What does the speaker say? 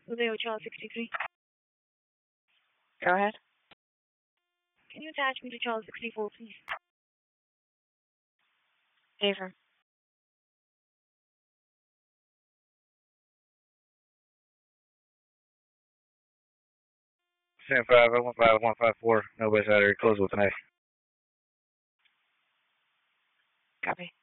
Rodeo Charles 63. Go ahead. Can you attach me to Charles 64, please? Affirm. Stand 5, 15154, no West Side area, close with tonight. Copy.